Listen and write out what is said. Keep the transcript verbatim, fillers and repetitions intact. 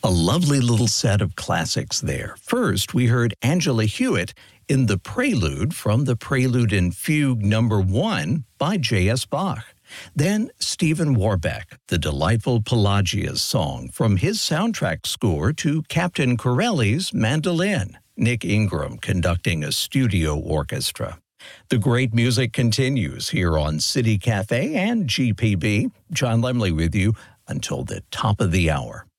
A lovely little set of classics there. First, we heard Angela Hewitt in the Prelude from the Prelude and Fugue number one by J S. Bach. Then Stephen Warbeck, the delightful Pelagia's song from his soundtrack score to Captain Corelli's mandolin. Nick Ingram conducting a studio orchestra. The great music continues here on City Cafe and G P B. John Lemley with you until the top of the hour.